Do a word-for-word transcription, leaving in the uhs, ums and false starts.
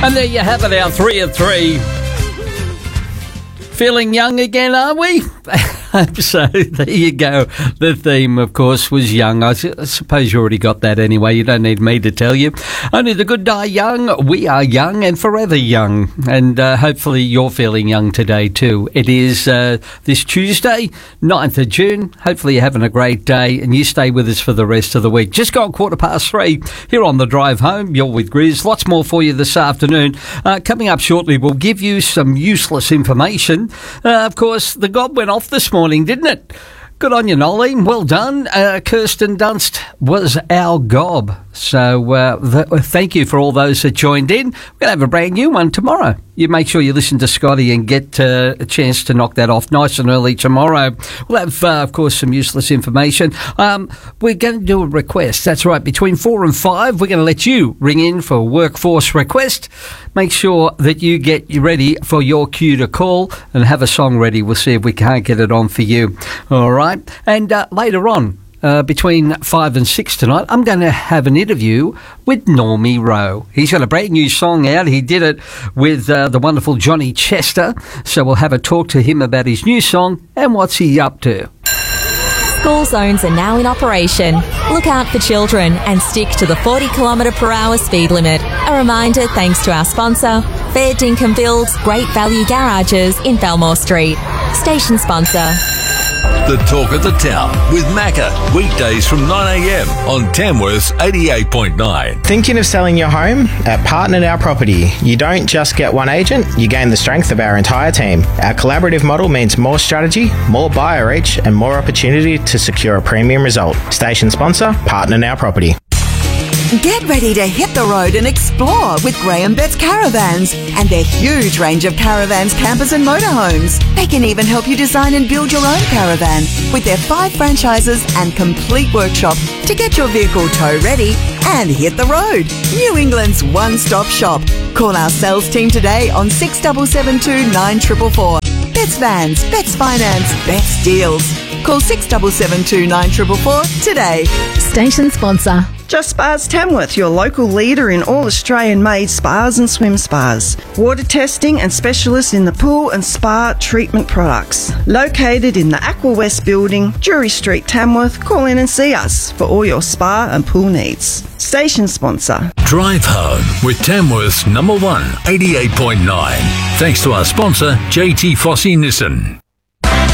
And there you have it, our three of three. Feeling young again, are we? So there you go. The theme, of course, was young. I suppose you already got that anyway. You don't need me to tell you. Only the good die young. We are young and forever young. And uh, hopefully you're feeling young today too. It is uh, this Tuesday, ninth of June. Hopefully you're having a great day and you stay with us for the rest of the week. Just gone quarter past three here on the drive home. You're with Grizz. Lots more for you this afternoon. Uh, coming up shortly, we'll give you some useless information. Uh, of course, the gob went off this morning, didn't it? Good on you, Nolene. Well done. Uh, Kirsten Dunst was our gob. So uh, th- thank you for all those that joined in. We're going to have a brand new one tomorrow. You make sure you listen to Scotty and get uh, a chance to knock that off nice and early tomorrow. We'll have, uh, of course, some useless information. Um, we're going to do a request. That's right. Between four and five, we're going to let you ring in for a workforce request. Make sure that you get ready for your cue to call and have a song ready. We'll see if we can't get it on for you. All right. And uh, later on, Uh, between five and six tonight, I'm going to have an interview with Normie Rowe. He's got a brand new song out. He did it with uh, the wonderful Johnny Chester. So we'll have a talk to him about his new song and what's he up to. School zones are now in operation. Look out for children and stick to the forty kilometre per hour speed limit. A reminder thanks to our sponsor, Fair Dinkum Builds Great Value Garages in Belmore Street. Station sponsor. The Talk of the Town with Macca, weekdays from nine a.m. on Tamworth's eighty-eight point nine. Thinking of selling your home? At Partner Now Property, you don't just get one agent, you gain the strength of our entire team. Our collaborative model means more strategy, more buyer reach, and more opportunity to secure a premium result. Station sponsor, Partner Now Property. Get ready to hit the road and explore with Graham Betts Caravans and their huge range of caravans, campers and motorhomes. They can even help you design and build your own caravan with their five franchises and complete workshop to get your vehicle tow ready and hit the road. New England's one-stop shop. Call our sales team today on six seven seven two, nine four four four. Betts Vans, Betts Finance, Betts Deals. Call six seven seven two, nine four four four today. Station sponsor. Just Spas Tamworth, your local leader in all Australian-made spas and swim spas. Water testing and specialists in the pool and spa treatment products. Located in the Aqua West building, Drury Street, Tamworth. Call in and see us for all your spa and pool needs. Station sponsor. Drive home with Tamworth's number one, eighty-eight point nine. Thanks to our sponsor, J T Fossey Nissan.